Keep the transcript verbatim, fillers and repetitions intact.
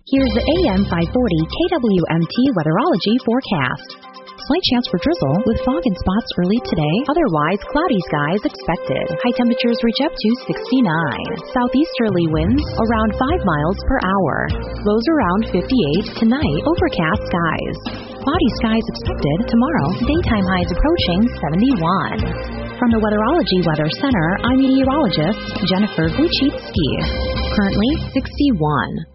Here's the A M five forty K W M T Weatherology forecast. Slight chance for drizzle with fog and spots early today. Otherwise, cloudy skies expected. High temperatures reach up to sixty-nine. Southeasterly winds around five miles per hour. Lows around fifty-eight. Tonight, overcast skies. Cloudy skies expected tomorrow. Daytime highs approaching seventy-one. From the Weatherology Weather Center, I'm meteorologist Jennifer Wojcicki. Currently sixty-one.